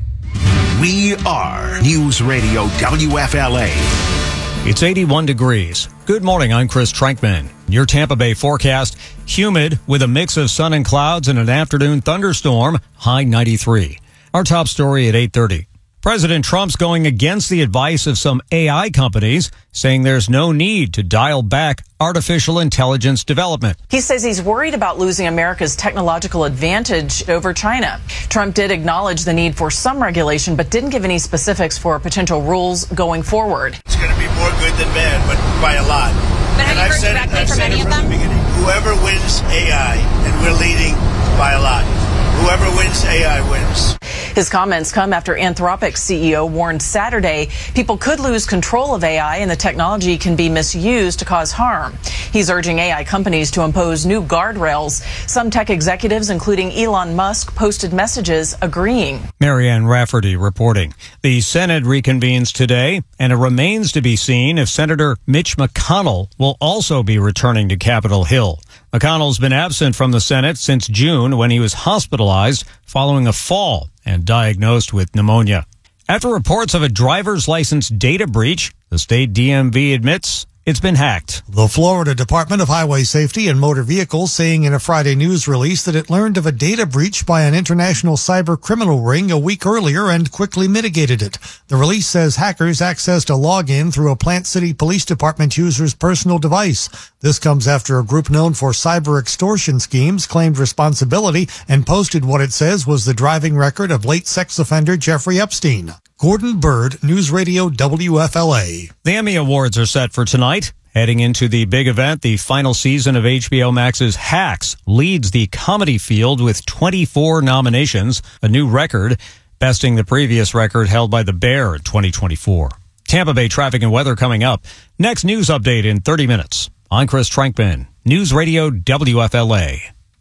We are News Radio W F L A. It's eighty-one degrees. Good morning, I'm Chris Trankman. Your Tampa Bay forecast, humid with a mix of sun and clouds and an afternoon thunderstorm, high ninety-three. Our top story at eight thirty. President Trump's going against the advice of some A I companies, saying there's no need to dial back artificial intelligence development. He says he's worried about losing America's technological advantage over China. Trump did acknowledge the need for some regulation, but didn't give any specifics for potential rules going forward. It's going to be more good than bad, but by a lot. But have and you I've heard said directly it, from I've any said of it from them? the beginning. Whoever wins A I, and we're leading by a lot. Whoever wins A I wins. His comments come after Anthropic's C E O warned Saturday people could lose control of A I and the technology can be misused to cause harm. He's urging A I companies to impose new guardrails. Some tech executives, including Elon Musk, posted messages agreeing. Marianne Rafferty reporting. The Senate reconvenes today, and it remains to be seen if Senator Mitch McConnell will also be returning to Capitol Hill. McConnell's been absent from the Senate since June when he was hospitalized following a fall and diagnosed with pneumonia. After reports of a driver's license data breach, the state D M V admits it's been hacked. The Florida Department of Highway Safety and Motor Vehicles saying in a Friday news release that it learned of a data breach by an international cyber criminal ring a week earlier and quickly mitigated it. The release says hackers accessed a login through a Plant City Police Department user's personal device. This comes after a group known for cyber extortion schemes claimed responsibility and posted what it says was the driving record of late sex offender Jeffrey Epstein. Gordon Bird, News Radio W F L A. The Emmy Awards are set for tonight. Heading into the big event, the final season of H B O Max's Hacks leads the comedy field with twenty-four nominations, a new record, besting the previous record held by The Bear in twenty twenty-four. Tampa Bay traffic and weather coming up. Next news update in thirty minutes. I'm Chris Trankman, News Radio W F L A.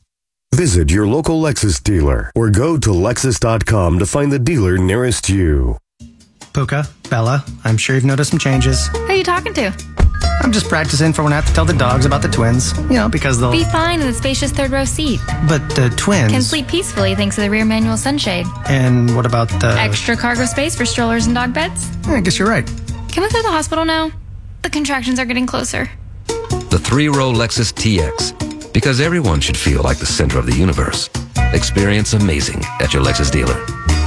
Visit your local Lexus dealer or go to Lexus dot com to find the dealer nearest you. Puka, Bella, I'm sure you've noticed some changes. Who are you talking to? I'm just practicing for when I have to tell the dogs about the twins. You know, because they'll... Be fine in the spacious third row seat. But the twins... Can sleep peacefully thanks to the rear manual sunshade. And what about the... Extra cargo space for strollers and dog beds? I guess you're right. Can we go to the hospital now? The contractions are getting closer. The three-row Lexus T X. Because everyone should feel like the center of the universe. Experience amazing at your Lexus dealer.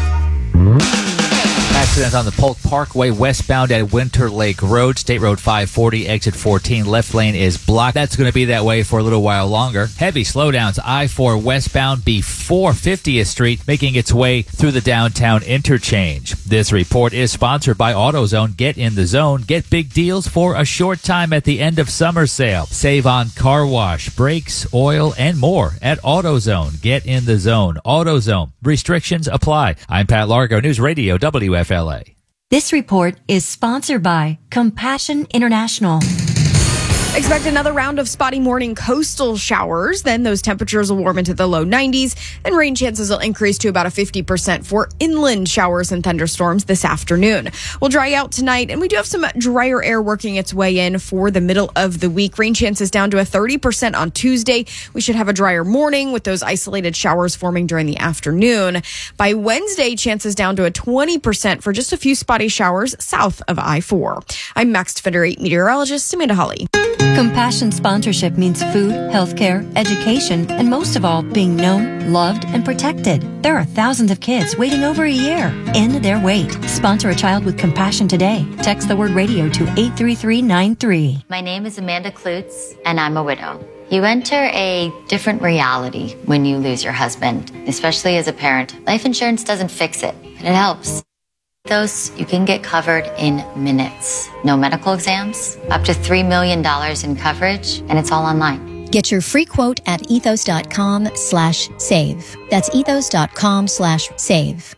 Accident on the Polk Parkway westbound at Winter Lake Road, State Road five forty, exit fourteen. Left lane is blocked. That's going to be that way for a little while longer. Heavy slowdowns, I four westbound before fiftieth Street, making its way through the downtown interchange. This report is sponsored by AutoZone. Get in the zone. Get big deals for a short time at the end of summer sale. Save on car wash, brakes, oil, and more at AutoZone. Get in the zone. AutoZone. Restrictions apply. I'm Pat Largo, News Radio W F L A. This report is sponsored by Compassion International. Expect another round of spotty morning coastal showers. Then those temperatures will warm into the low nineties, and rain chances will increase to about a fifty percent for inland showers and thunderstorms this afternoon. We'll dry out tonight, and we do have some drier air working its way in for the middle of the week. Rain chances down to a thirty percent on Tuesday. We should have a drier morning with those isolated showers forming during the afternoon. By Wednesday, chances down to a twenty percent for just a few spotty showers south of I four. I'm Max Defender eight meteorologist Amanda Holly. Compassion sponsorship means food, healthcare, education, and most of all, being known, loved, and protected. There are thousands of kids waiting over a year. End their wait. Sponsor a child with compassion today. Text the word radio to eight three three nine three. My name is Amanda Klutz, and I'm a widow. You enter a different reality when you lose your husband, especially as a parent. Life insurance doesn't fix it, but it helps. Those you can get covered in minutes. No medical exams, up to three million dollars in coverage, and it's all online. Get your free quote at ethos.com slash save. That's ethos.com slash save.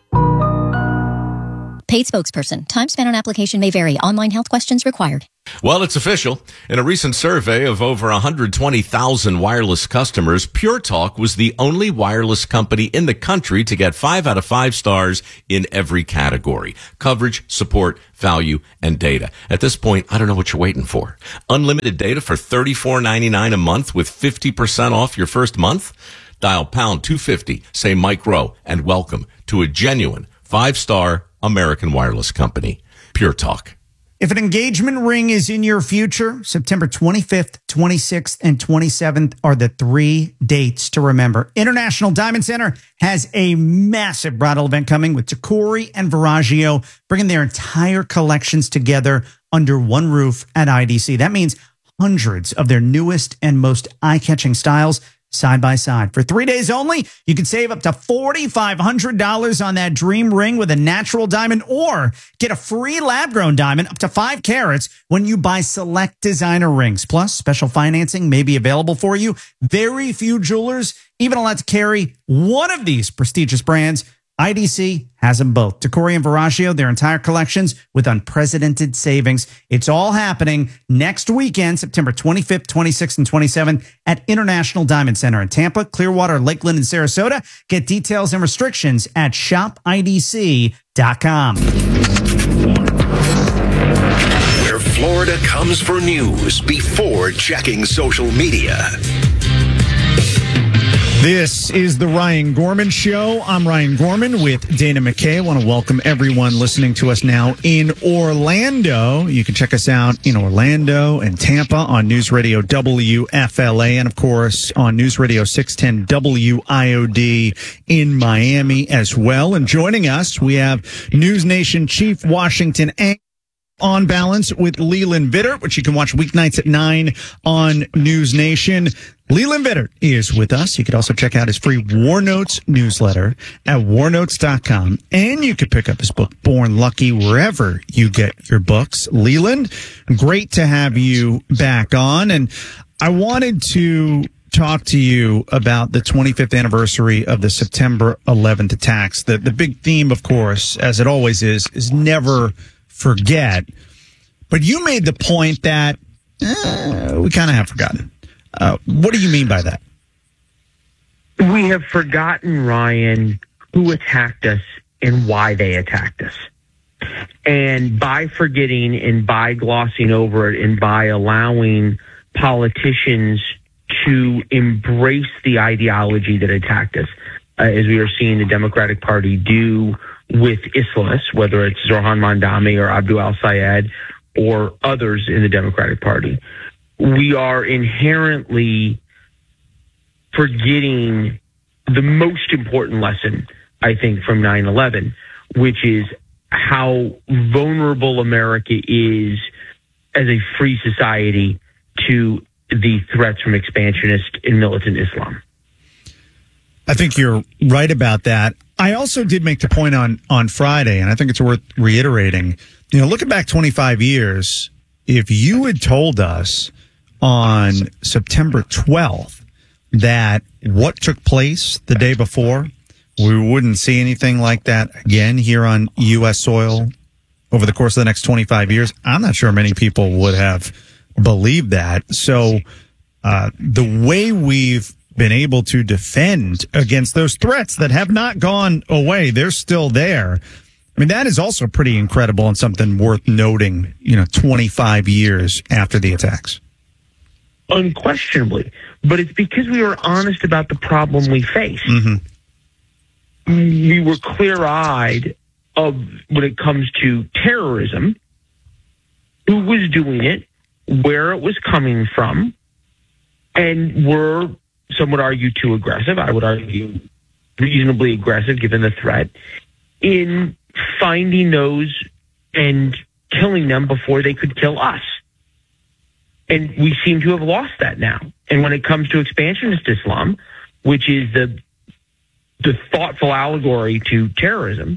Paid spokesperson. Time spent on application may vary. Online health questions required. Well, it's official. In a recent survey of over one hundred twenty thousand wireless customers, Pure Talk was the only wireless company in the country to get five out of five stars in every category: coverage, support, value, and data. At this point, I don't know what you're waiting for. Unlimited data for thirty-four ninety-nine a month with fifty percent off your first month? Dial pound two fifty, say Mike Rowe, and welcome to a genuine five-star American wireless company, Pure Talk. If an engagement ring is in your future, September twenty-fifth, twenty-sixth, and twenty-seventh are the three dates to remember. International Diamond Center has a massive bridal event coming with Tacori and Verragio, bringing their entire collections together under one roof at I D C. That means hundreds of their newest and most eye-catching styles side by side. For three days only, you can save up to four thousand five hundred dollars on that dream ring with a natural diamond, or get a free lab-grown diamond up to five carats when you buy select designer rings. Plus, special financing may be available for you. Very few jewelers even allowed to carry one of these prestigious brands. I D C has them both. Tacori and Verragio, their entire collections with unprecedented savings. It's all happening next weekend, September twenty-fifth, twenty-sixth, and twenty-seventh at International Diamond Center in Tampa, Clearwater, Lakeland, and Sarasota. Get details and restrictions at shop I D C dot com. Where Florida comes for news before checking social media. This is the Ryan Gorman Show. I'm Ryan Gorman with Dana McKay. I want to welcome everyone listening to us now in Orlando. You can check us out in Orlando and Tampa on News Radio W F L A, and of course on News Radio six ten W I O D in Miami as well. And joining us, we have News Nation Chief Washington anchor On Balance with Leland Vittert, which you can watch weeknights at nine on News Nation. Leland Vittert is with us. You can also check out his free War Notes newsletter at war notes dot com. And you can pick up his book, Born Lucky, wherever you get your books. Leland, great to have you back on. And I wanted to talk to you about the twenty-fifth anniversary of the September eleventh attacks. The, the big theme, of course, as it always is, is never forget. But you made the point that eh, we kind of have forgotten. Uh, what do you mean by that? We have forgotten, Ryan, who attacked us and why they attacked us. And by forgetting and by glossing over it and by allowing politicians to embrace the ideology that attacked us, uh, as we are seeing the Democratic Party do with Islamists, whether it's Zohran Mamdani or Abdul al-Sayed or others in the Democratic Party, we are inherently forgetting the most important lesson, I think, from nine eleven, which is how vulnerable America is as a free society to the threats from expansionist and militant Islam. I think you're right about that. I also did make the point on, on Friday, and I think it's worth reiterating. You know, looking back twenty-five years, if you had told us on September twelfth that what took place the day before, we wouldn't see anything like that again here on U S soil over the course of the next twenty-five years, I'm not sure many people would have believed that. So uh, the way we've been able to defend against those threats that have not gone away, they're still there. I mean, that is also pretty incredible and something worth noting, you know, twenty-five years after the attacks. Unquestionably. But it's because we were honest about the problem we faced. Mm-hmm. We were clear-eyed of when it comes to terrorism, who was doing it, where it was coming from, and were, some would argue, too aggressive. I would argue reasonably aggressive, given the threat, in finding those and killing them before they could kill us. And we seem to have lost that now. And when it comes to expansionist Islam, which is the the thoughtful allegory to terrorism,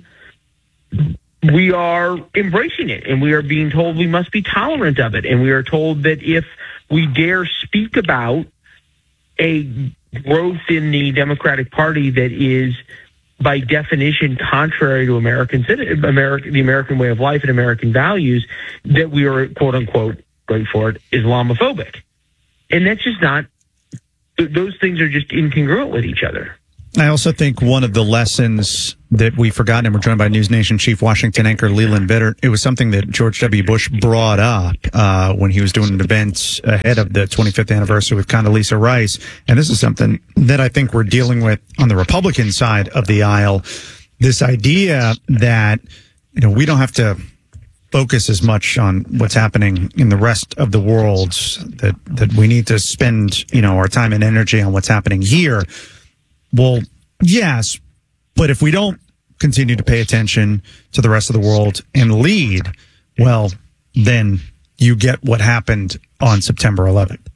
we are embracing it, and we are being told we must be tolerant of it. And we are told that if we dare speak about a growth in the Democratic Party that is, by definition, contrary to American American the American way of life and American values, that we are, quote unquote, going for it, Islamophobic. And that's just not, those things are just incongruent with each other. I also think one of the lessons that we've forgotten, and we're joined by News Nation Chief Washington anchor Leland Vittert, it was something that George W. Bush brought up uh, when he was doing an event ahead of the twenty-fifth anniversary with Condoleezza Rice. And this is something that I think we're dealing with on the Republican side of the aisle. This idea that, you know, we don't have to focus as much on what's happening in the rest of the world, that, that we need to spend, you know, our time and energy on what's happening here. Well, yes, but if we don't continue to pay attention to the rest of the world and lead, well, then you get what happened on September eleventh.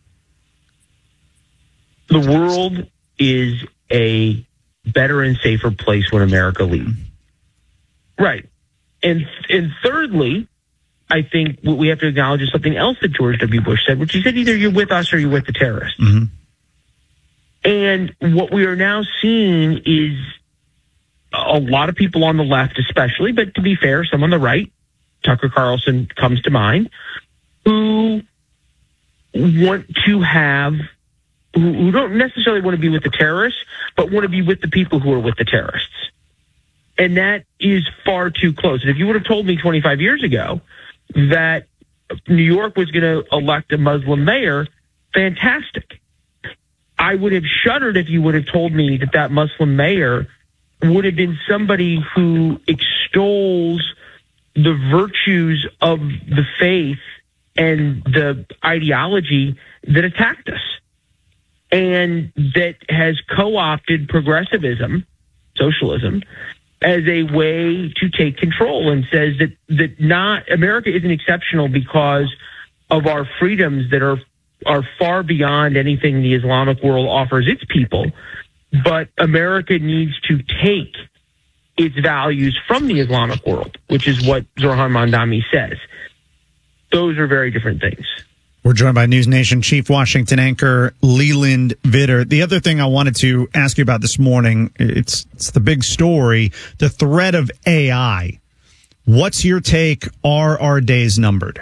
The world is a better and safer place when America leads. Right. And and thirdly, I think what we have to acknowledge is something else that George W. Bush said, which he said, either you're with us or you're with the terrorists. Mm-hmm. And what we are now seeing is a lot of people on the left especially, but to be fair, some on the right, Tucker Carlson comes to mind, who want to have, who, who don't necessarily want to be with the terrorists, but want to be with the people who are with the terrorists. And that is far too close. And if you would have told me twenty-five years ago that New York was going to elect a Muslim mayor, fantastic. I would have shuddered if you would have told me that that Muslim mayor would have been somebody who extols the virtues of the faith and the ideology that attacked us, and that has co-opted progressivism, socialism, as a way to take control, and says that, that not America isn't exceptional because of our freedoms that are are far beyond anything the Islamic world offers its people, but America needs to take its values from the Islamic world, which is what Zohran Mamdani says. Those are very different things. We're joined by News Nation Chief Washington anchor Leland Vittert. The other thing I wanted to ask you about this morning, it's, it's the big story, the threat of A I. What's your take? Are our days numbered?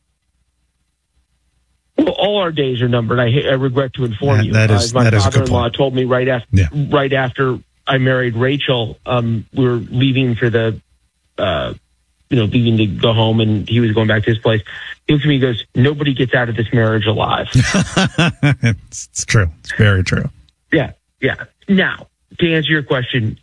Well, all our days are numbered. I, I regret to inform that, you. That is, uh, my that father-in-law told me right after, yeah. right after I married Rachel, um, we were leaving for the, uh, you know, leaving to go home, and he was going back to his place. He looks at me and goes, "Nobody gets out of this marriage alive." it's, it's true. It's very true. Yeah, yeah. Now, to answer your question,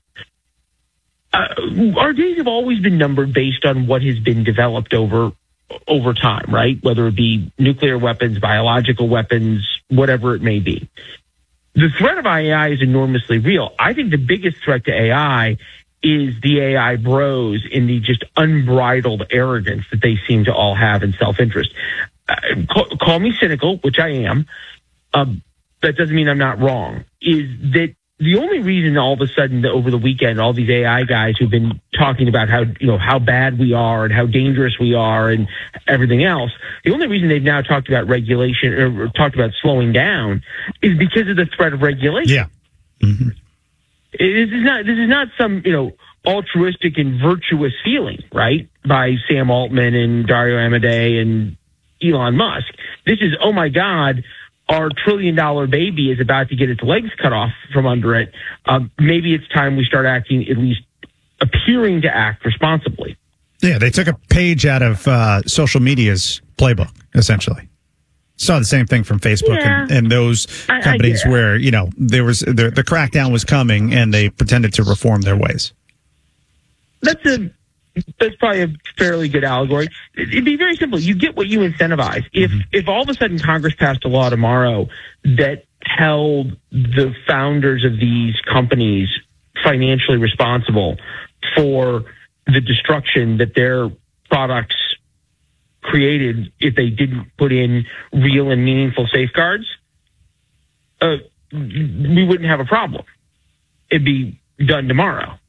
uh, our days have always been numbered based on what has been developed over over time, right? Whether it be nuclear weapons, biological weapons, whatever it may be. The threat of A I is enormously real. I think the biggest threat to A I is the A I bros in the just unbridled arrogance that they seem to all have in self-interest. Uh, call, call me cynical, which I am. Um, that doesn't mean I'm not wrong. Is that the only reason all of a sudden that over the weekend, all these A I guys who've been talking about how, you know, how bad we are and how dangerous we are and everything else, the only reason they've now talked about regulation or, or talked about slowing down is because of the threat of regulation. Yeah. Mm-hmm. This is not, this is not some, you know, altruistic and virtuous feeling, right? By Sam Altman and Dario Amodei and Elon Musk. This is, oh my God, our trillion dollar baby is about to get its legs cut off from under it. Um, maybe it's time we start acting, at least appearing to act responsibly. Yeah, they took a page out of uh, social media's playbook, essentially. Saw the same thing from Facebook yeah. and, and those I, companies I where, you know, there was the, the crackdown was coming and they pretended to reform their ways. That's a that's probably a fairly good allegory. It'd be very simple. You get what you incentivize. If mm-hmm. if all of a sudden Congress passed a law tomorrow that held the founders of these companies financially responsible for the destruction that their products created if they didn't put in real and meaningful safeguards, uh, we wouldn't have a problem. It'd be done tomorrow.